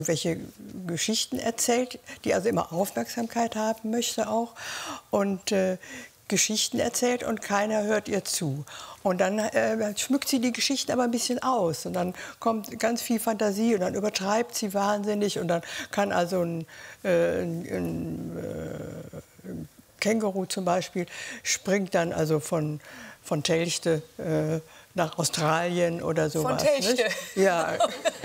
welche Geschichten erzählt, die also immer Aufmerksamkeit haben möchte auch und Geschichten erzählt und keiner hört ihr zu. Und dann schmückt sie die Geschichten aber ein bisschen aus und dann kommt ganz viel Fantasie und dann übertreibt sie wahnsinnig und dann kann also ein Känguru zum Beispiel springt dann also von Telchte nach Australien oder sowas. Von Telchte? Nicht? Ja.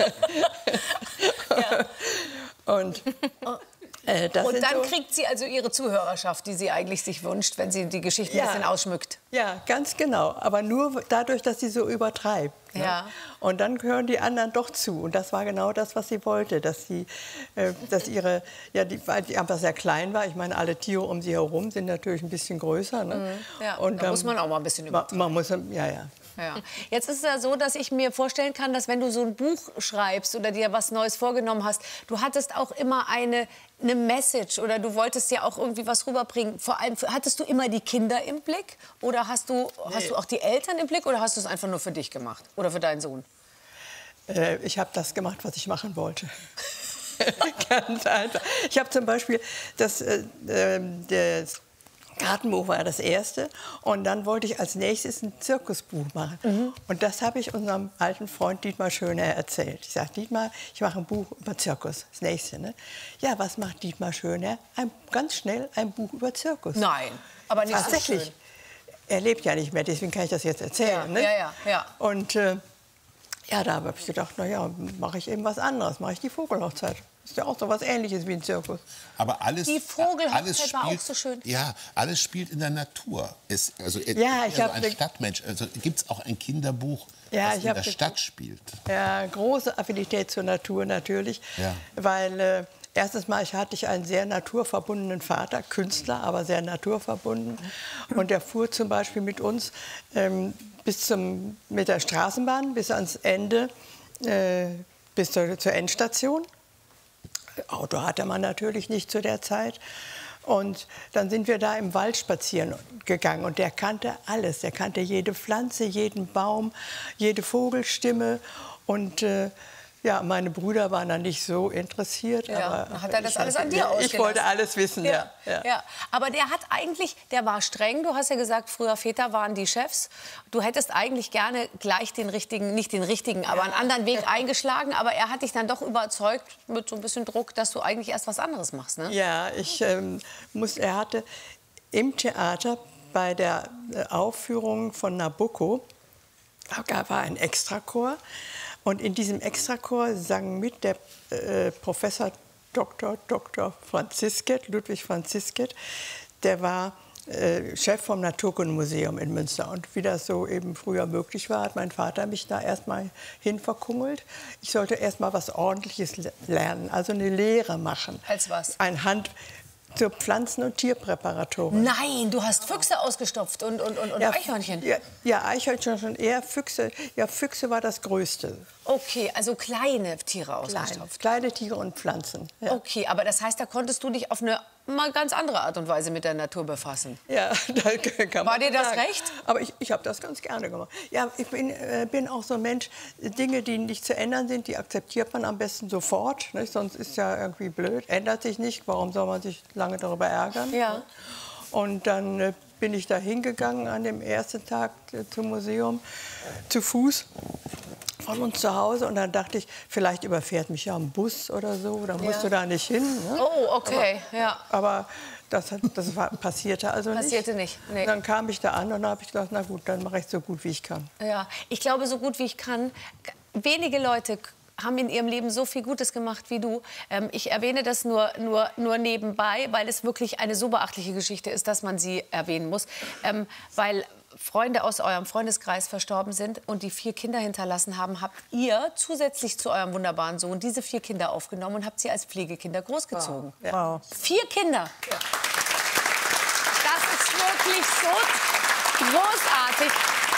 Ja. Und dann kriegt sie also ihre Zuhörerschaft, die sie eigentlich sich wünscht, wenn sie die Geschichten ein bisschen ausschmückt. Ja, ganz genau. Aber nur dadurch, dass sie so übertreibt. Ne? Ja. Und dann hören die anderen doch zu. Und das war genau das, was sie wollte. Weil die einfach sehr klein war. Ich meine, alle Tiere um sie herum sind natürlich ein bisschen größer. Ne? Ja, und da muss man auch mal ein bisschen übertreiben. Man muss, ja. Ja. Jetzt ist es ja so, dass ich mir vorstellen kann, dass wenn du so ein Buch schreibst oder dir was Neues vorgenommen hast, du hattest auch immer eine Message oder du wolltest ja auch irgendwie was rüberbringen. Vor allem, hattest du immer die Kinder im Blick oder hast du auch die Eltern im Blick oder hast du es einfach nur für dich gemacht oder für deinen Sohn? Ich habe das gemacht, was ich machen wollte. Ganz einfach. Ich habe zum Beispiel das Gartenbuch war das erste und dann wollte ich als nächstes ein Zirkusbuch machen. Mhm. Und das habe ich unserem alten Freund Dietmar Schöner erzählt. Ich sage, Dietmar, ich mache ein Buch über Zirkus, das nächste. Ne? Ja, was macht Dietmar Schöner? Ganz schnell ein Buch über Zirkus. Nein, aber nicht tatsächlich. So schön. Er lebt ja nicht mehr, deswegen kann ich das jetzt erzählen. Ja, ne? ja. Und ja, da habe ich gedacht, na ja, mache ich eben was anderes, mache ich die Vogelhochzeit. Ist ja auch so was Ähnliches wie ein Zirkus. Aber alles, die Vogelhochzeit alles spielt, war auch so schön. Ja, alles spielt in der Natur. Ich habe ein Stadtmensch. Also gibt es auch ein Kinderbuch, das in der Stadt spielt? Ja, große Affinität zur Natur natürlich. Ja. Weil erstens mal hatte ich einen sehr naturverbundenen Vater, Künstler, aber sehr naturverbunden. Und der fuhr zum Beispiel mit uns mit der Straßenbahn bis ans Ende, bis zur Endstation. Auto hatte man natürlich nicht zu der Zeit. Und dann sind wir da im Wald spazieren gegangen. Und der kannte alles. Der kannte jede Pflanze, jeden Baum, jede Vogelstimme. Und ja, meine Brüder waren da nicht so interessiert. Ja, aber hat er das alles an dir ausgelassen? Ich wollte alles wissen, ja. Aber der war streng. Du hast ja gesagt, früher Väter waren die Chefs. Du hättest eigentlich gerne gleich nicht den richtigen, aber einen anderen Weg eingeschlagen. Aber er hat dich dann doch überzeugt mit so ein bisschen Druck, dass du eigentlich erst was anderes machst, ne? Ja, er hatte im Theater bei der Aufführung von Nabucco, da war ein Extrachor. Und in diesem Extrachor sang mit der Professor Dr. Franzisket, Ludwig Franzisket, der war Chef vom Naturkundemuseum in Münster. Und wie das so eben früher möglich war, hat mein Vater mich da erst mal hin verkungelt. Ich sollte erst mal was Ordentliches lernen, also eine Lehre machen. Als was? Zur Pflanzen- und Tierpräparatorin. Nein, du hast Füchse ausgestopft und Eichhörnchen. Ja, Eichhörnchen schon eher, Füchse. Ja, Füchse war das Größte. Okay, also kleine Tiere ausgestopft. Kleine Tiere und Pflanzen. Ja. Okay, aber das heißt, da konntest du dich auf eine mal ganz andere Art und Weise mit der Natur befassen. Ja, da kann man War dir das sagen. recht? Aber ich habe das ganz gerne gemacht. Ja, ich bin auch so ein Mensch, Dinge, die nicht zu ändern sind, die akzeptiert man am besten sofort. Nicht? Sonst ist ja irgendwie blöd, ändert sich nicht. Warum soll man sich lange darüber ärgern? Ja. Und dann bin ich da hingegangen an dem ersten Tag zum Museum, zu Fuß von uns zu Hause. Und dann dachte ich, vielleicht überfährt mich ja ein Bus oder so, da musst du da nicht hin. Ne? Oh, okay, aber das passierte also nicht. Passierte nicht, nee. Dann kam ich da an und habe ich gedacht, na gut, dann mache ich so gut, wie ich kann. Ja, ich glaube, so gut wie ich kann. Wenige Leute haben in ihrem Leben so viel Gutes gemacht wie du. Ich erwähne das nur nebenbei, weil es wirklich eine so beachtliche Geschichte ist, dass man sie erwähnen muss. Weil Freunde aus eurem Freundeskreis verstorben sind und die 4 Kinder hinterlassen haben, habt ihr zusätzlich zu eurem wunderbaren Sohn diese 4 Kinder aufgenommen und habt sie als Pflegekinder großgezogen. Wow. Ja. 4 Kinder. Ja. Das ist wirklich so großartig.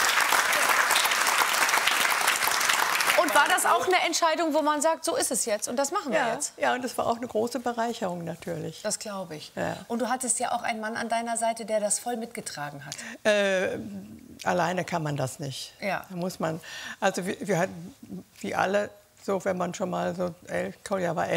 Und war das auch eine Entscheidung, wo man sagt, so ist es jetzt und das machen wir jetzt? Ja, und das war auch eine große Bereicherung natürlich. Das glaube ich. Ja. Und du hattest ja auch einen Mann an deiner Seite, der das voll mitgetragen hat. Alleine kann man das nicht. Ja. Da muss man, also wir hatten, wie alle, so wenn man schon mal so, Kolja war